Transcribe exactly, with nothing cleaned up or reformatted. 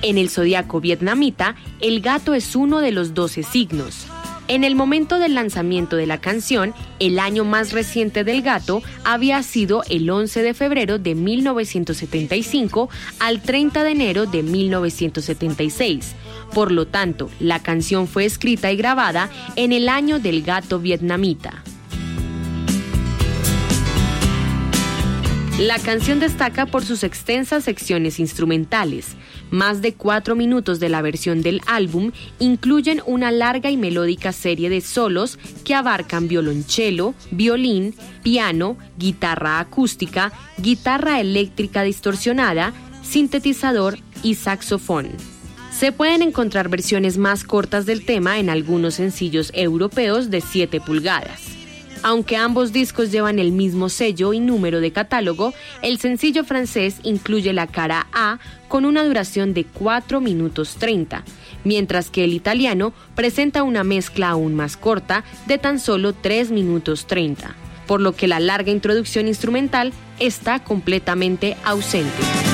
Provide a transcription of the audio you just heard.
En el zodiaco vietnamita, el gato es uno de los doce signos. En el momento del lanzamiento de la canción, el año más reciente del gato había sido el once de febrero de mil novecientos setenta y cinco al treinta de enero de mil novecientos setenta y seis. Por lo tanto, la canción fue escrita y grabada en el año del gato vietnamita. La canción destaca por sus extensas secciones instrumentales. Más de cuatro minutos de la versión del álbum incluyen una larga y melódica serie de solos que abarcan violonchelo, violín, piano, guitarra acústica, guitarra eléctrica distorsionada, sintetizador y saxofón. Se pueden encontrar versiones más cortas del tema en algunos sencillos europeos de siete pulgadas. Aunque ambos discos llevan el mismo sello y número de catálogo, el sencillo francés incluye la cara A con una duración de cuatro minutos treinta, mientras que el italiano presenta una mezcla aún más corta de tan solo tres minutos treinta, por lo que la larga introducción instrumental está completamente ausente.